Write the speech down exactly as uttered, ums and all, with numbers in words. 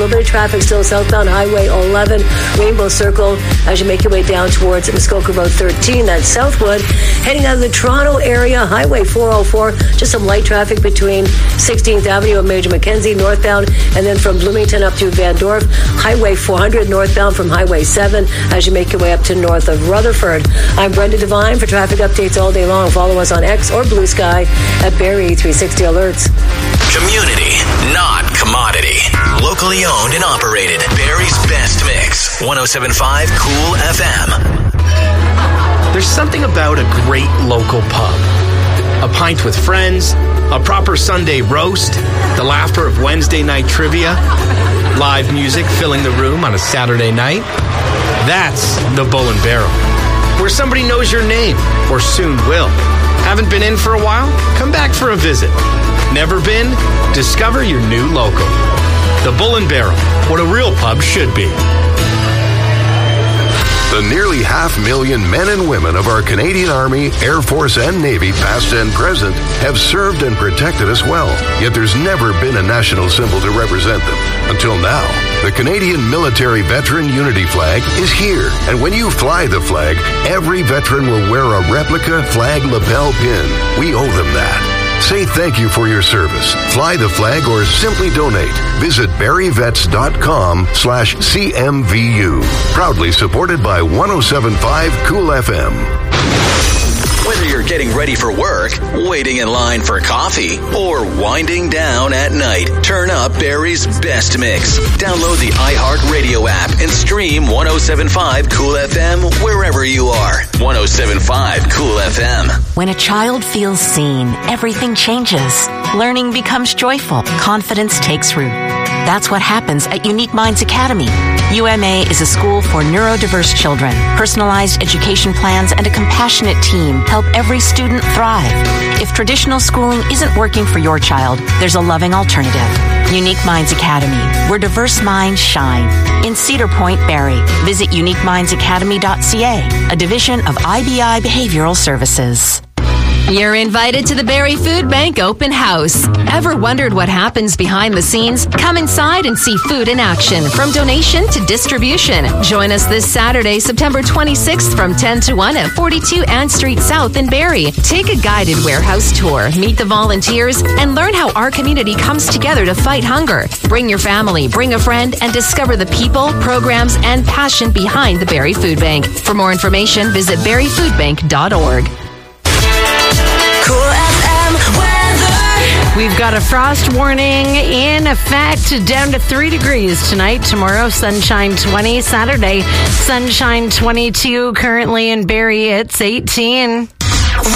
little bit of traffic still southbound Highway eleven, Rainbow Circle, as you make your way down towards Muskoka Road thirteen. That's Southwood. Heading out of the Toronto area, Highway four oh four, just some light traffic between sixteenth Avenue and Major Mackenzie northbound, and then from Bloomington up to Van Dorp, Highway four hundred northbound from Highway seven as you make your way up to north of Rutherford. I'm Brenda Devine. For traffic updates all day long, follow us on X or Blue Sky at Barrie three sixty Alerts. Community, not commodity. Locally owned and operated. Barrie's Best Mix. ten seventy-five Cool F M. There's something about a great local pub. A pint with friends, a proper Sunday roast, the laughter of Wednesday night trivia, live music filling the room on a Saturday night. That's the Bull and Barrel, where somebody knows your name, or soon will. Haven't been in for a while? Come back for a visit. Never been? Discover your new local. The Bull and Barrel, what a real pub should be. The nearly half million men and women of our Canadian Army, Air Force, and Navy, past and present, have served and protected us well. Yet there's never been a national symbol to represent them. Until now. The Canadian Military Veteran Unity Flag is here. And when you fly the flag, every veteran will wear a replica flag lapel pin. We owe them that. Say thank you for your service. Fly the flag or simply donate. Visit barrievets.com slash CMVU. Proudly supported by ten seventy-five Cool F M. Whether you're getting ready for work, waiting in line for coffee, or winding down at night, turn up Barrie's Best Mix. Download the iHeartRadio app and stream ten seventy-five Cool F M wherever you are. ten seventy-five Cool F M. When a child feels seen, everything changes. Learning becomes joyful. Confidence takes root. That's what happens at Unique Minds Academy. U M A is a school for neurodiverse children. Personalized education plans and a compassionate team help every student thrive. If traditional schooling isn't working for your child, there's a loving alternative. Unique Minds Academy, where diverse minds shine. In Cedar Point, Barrie. Visit unique minds academy dot c a, a division of I B I Behavioral Services. You're invited to the Barrie Food Bank Open House. Ever wondered what happens behind the scenes? Come inside and see food in action, from donation to distribution. Join us this Saturday, September twenty-sixth from ten to one at forty-two Ann Street South in Barrie. Take a guided warehouse tour, meet the volunteers, and learn how our community comes together to fight hunger. Bring your family, bring a friend, and discover the people, programs, and passion behind the Barrie Food Bank. For more information, visit barrie food bank dot org. Cool F M weather. We've got a frost warning in effect, down to three degrees tonight. Tomorrow, sunshine twenty. Saturday, sunshine twenty-two. Currently in Barrie, it's eighteen.